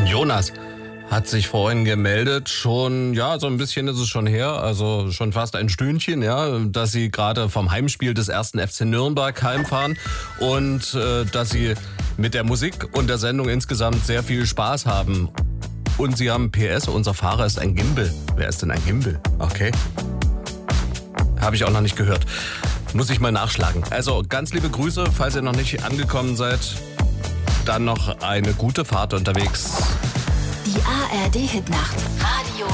Jonas hat sich vorhin gemeldet, schon, ja, so ein bisschen ist es schon her, also schon fast ein Stündchen, ja, dass sie gerade vom Heimspiel des 1. FC Nürnberg heimfahren und dass sie mit der Musik und der Sendung insgesamt sehr viel Spaß haben. Und sie haben PS, unser Fahrer ist ein Gimbal. Wer ist denn ein Gimbal? Okay. Habe ich auch noch nicht gehört. Muss ich mal nachschlagen. Also ganz liebe Grüße, falls ihr noch nicht angekommen seid. Dann noch eine gute Fahrt unterwegs. Die ARD Hitnacht. Radio